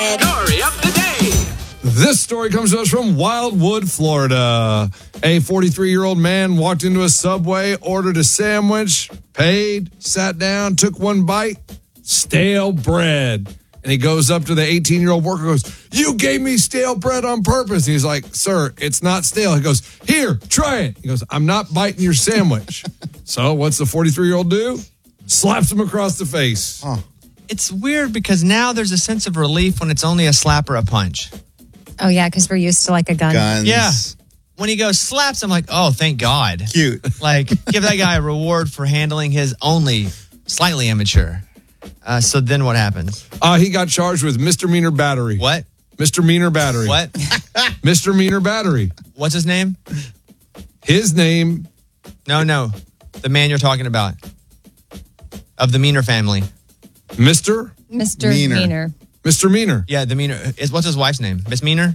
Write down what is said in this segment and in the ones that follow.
Story of the day. This story comes to us from Wildwood, Florida. A 43-year-old man walked into a Subway, ordered a sandwich, paid, sat down, took one bite, stale bread. And he goes up to the 18-year-old worker and goes, "You gave me stale bread on purpose." And he's like, "Sir, it's not stale." He goes, "Here, try it." He goes, "I'm not biting your sandwich." So what's the 43-year-old do? Slaps him across the face. Oh. It's weird because now there's a sense of relief when it's only a slap or a punch. Oh, yeah, because we're used to like a gun. Guns. Yeah. When he goes slaps, I'm like, oh, thank God. Cute. Like, give that guy a reward for handling his only slightly immature. So then what happens? He got charged with misdemeanor battery. What? Misdemeanor battery. What? Misdemeanor battery. What's his name? His name. No. The man you're talking about. Of the Meaner family. Mr. Meaner. Mr. Meaner. Yeah, the Meaner. What's his wife's name? Miss Meaner?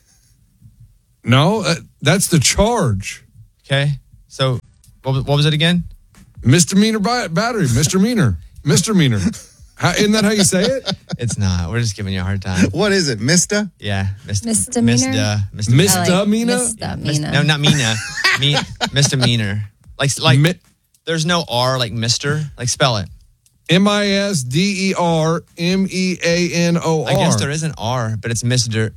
No, that's the charge. Okay. So what was it again? Misdemeanor battery. Misdemeanor. Misdemeanor. Isn't that how you say it? It's not. We're just giving you a hard time. What is it, Mista? Yeah. Misdemeanor? Misdemeanor? Misdemeanor. No, not Mina. Misdemeanor. Like there's no R like Mister. Like spell it. Misdermeanor. I guess there is an R, but it's Mr.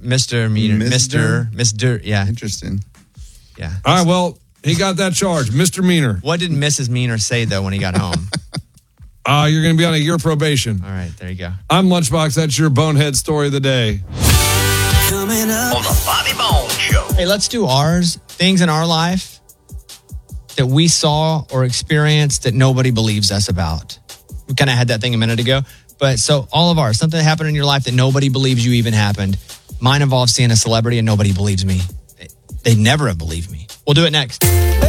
Yeah. Interesting. Yeah. All right, well, he got that charge. Mr. Meaner. What did Mrs. Meaner say, though, when he got home? You're going to be on a year probation. All right, there you go. I'm Lunchbox. That's your bonehead story of the day. Coming up on the Bobby Bones Show. Hey, let's do ours. Things in our life that we saw or experienced that nobody believes us about. We kind of had that thing a minute ago. But so all of ours, something that happened in your life that nobody believes you even happened. Mine involves seeing a celebrity and nobody believes me. They never have believed me. We'll do it next.